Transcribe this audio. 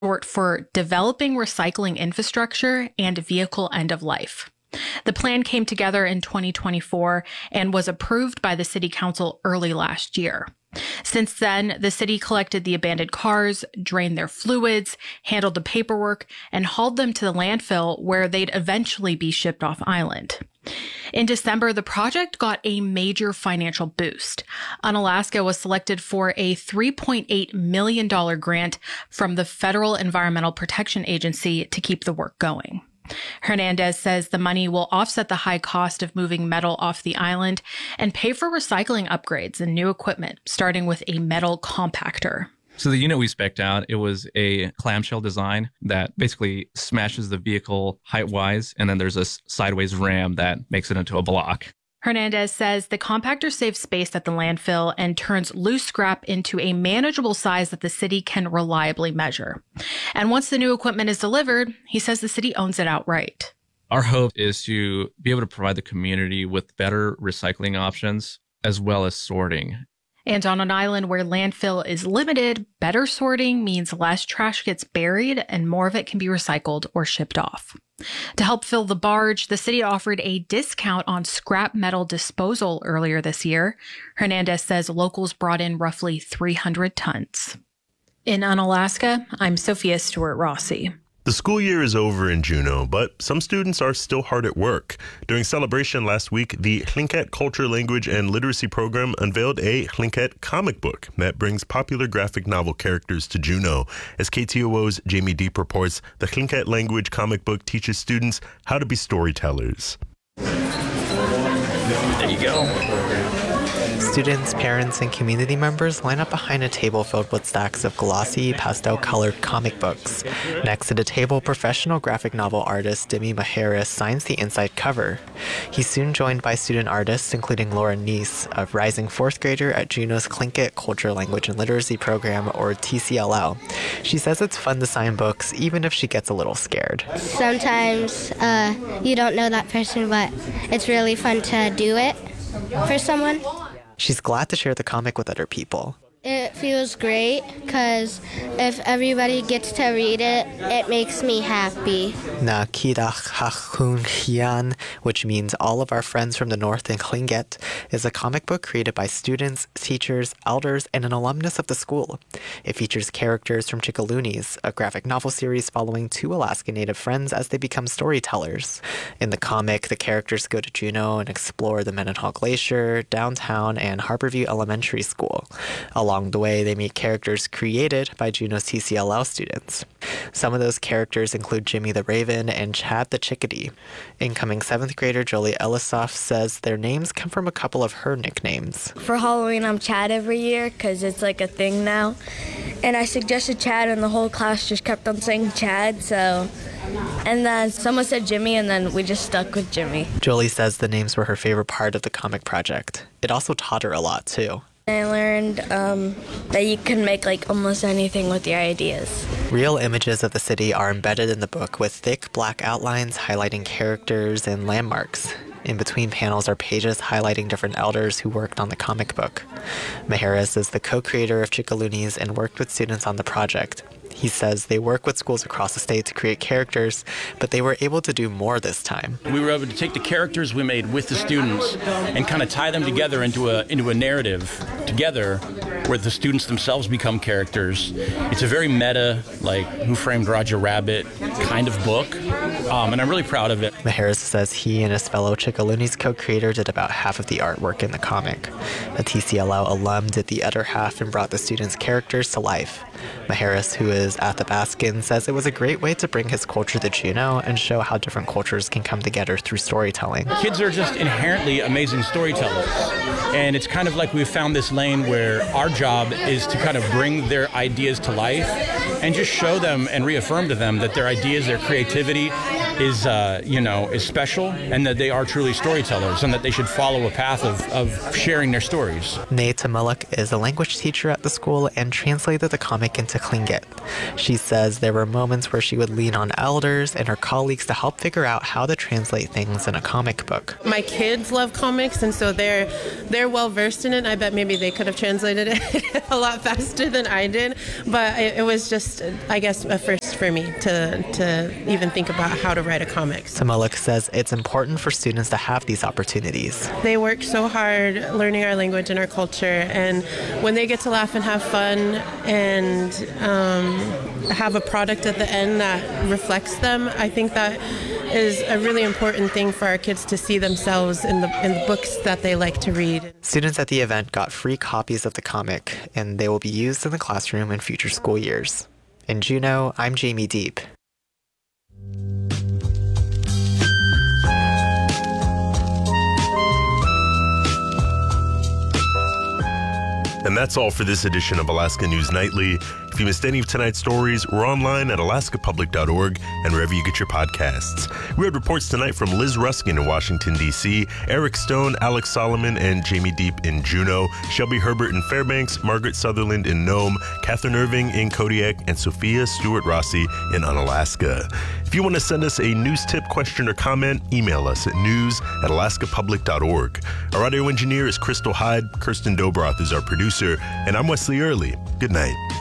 short for Developing Recycling Infrastructure and Vehicle End of Life. The plan came together in 2024 and was approved by the City Council early last year. Since then, the city collected the abandoned cars, drained their fluids, handled the paperwork, and hauled them to the landfill where they'd eventually be shipped off island. In December, the project got a major financial boost. Unalaska was selected for a $3.8 million grant from the Federal Environmental Protection Agency to keep the work going. Hernandez says the money will offset the high cost of moving metal off the island and pay for recycling upgrades and new equipment, starting with a metal compactor. So the unit we spec'd out, it was a clamshell design that basically smashes the vehicle height-wise, and then there's a sideways ram that makes it into a block. Hernandez says the compactor saves space at the landfill and turns loose scrap into a manageable size that the city can reliably measure. And once the new equipment is delivered, he says the city owns it outright. Our hope is to be able to provide the community with better recycling options as well as sorting. And on an island where landfill is limited, better sorting means less trash gets buried and more of it can be recycled or shipped off. To help fill the barge, the city offered a discount on scrap metal disposal earlier this year. Hernandez says locals brought in roughly 300 tons. In Unalaska, I'm Sophia Stewart-Rossi. The school year is over in Juneau, but some students are still hard at work. During celebration last week, the Tlingit Culture, Language, and Literacy program unveiled a Tlingit comic book that brings popular graphic novel characters to Juneau. As KTOO's Jamie Deep reports, the Tlingit language comic book teaches students how to be storytellers. There you go. Students, parents, and community members line up behind a table filled with stacks of glossy, pastel-colored comic books. Next to the table, professional graphic novel artist Demi Maheris signs the inside cover. He's soon joined by student artists, including Laura Neese, a rising fourth grader at Juneau's Tlingit Culture, Language, and Literacy program, or TCLL. She says it's fun to sign books, even if she gets a little scared. Sometimes you don't know that person, but it's really fun to do it for someone. She's glad to share the comic with other people. It feels great because if everybody gets to read it, it makes me happy. Na Kidach Hachunhian, which means all of our friends from the north in Tlingit, is a comic book created by students, teachers, elders, and an alumnus of the school. It features characters from Chickalunis, a graphic novel series following two Alaska Native friends as they become storytellers. In the comic, the characters go to Juneau and explore the Mendenhall Glacier, downtown, and Harborview Elementary School. Along the way, they meet characters created by Juneau's TCLL students. Some of those characters include Jimmy the Raven and Chad the Chickadee. Incoming 7th grader Jolie Ellisoff says their names come from a couple of her nicknames. For Halloween, I'm Chad every year because it's like a thing now. And I suggested Chad and the whole class just kept on saying Chad, so... And then someone said Jimmy, and then we just stuck with Jimmy. Jolie says the names were her favorite part of the comic project. It also taught her a lot, too. I learned that you can make like almost anything with your ideas. Real images of the city are embedded in the book with thick black outlines highlighting characters and landmarks. In between panels are pages highlighting different elders who worked on the comic book. Maheris is the co-creator of Chickalunis and worked with students on the project. He says they work with schools across the state to create characters, but they were able to do more this time. We were able to take the characters we made with the students and kind of tie them together into a narrative together where the students themselves become characters. It's a very meta, like Who Framed Roger Rabbit kind of book, and I'm really proud of it. Maheris says he and his fellow Chickalunis co-creator did about half of the artwork in the comic. A TCLL alum did the other half and brought the students' characters to life. Maheris, who is at the Baskin, says it was a great way to bring his culture to Juneau and show how different cultures can come together through storytelling. Kids are just inherently amazing storytellers. And it's kind of like we've found this lane where our job is to kind of bring their ideas to life and just show them and reaffirm to them that their ideas, their creativity, is special, and that they are truly storytellers, and that they should follow a path of sharing their stories. Nay Tamuluk is a language teacher at the school and translated the comic into Tlingit. She says there were moments where she would lean on elders and her colleagues to help figure out how to translate things in a comic book. My kids love comics, and so they're well versed in it. I bet maybe they could have translated it a lot faster than I did, but it was just, I guess, a first for me to even think about how to write a comic. Tamuluk says it's important for students to have these opportunities. They work so hard learning our language and our culture, and when they get to laugh and have fun and have a product at the end that reflects them, I think that is a really important thing for our kids to see themselves in the books that they like to read. Students at the event got free copies of the comic, and they will be used in the classroom in future school years. In Juneau, I'm Jamie Deep. And that's all for this edition of Alaska News Nightly. If you missed any of tonight's stories, we're online at alaskapublic.org and wherever you get your podcasts. We had reports tonight from Liz Ruskin in Washington, D.C., Eric Stone, Alex Solomon, and Jamie Deep in Juneau, Shelby Herbert in Fairbanks, Margaret Sutherland in Nome, Catherine Irving in Kodiak, and Sophia Stewart Rossi in Unalaska. If you want to send us a news tip, question, or comment, email us at news@alaskapublic.org. Our audio engineer is Crystal Hyde, Kirsten Dobroth is our producer, and I'm Wesley Early. Good night.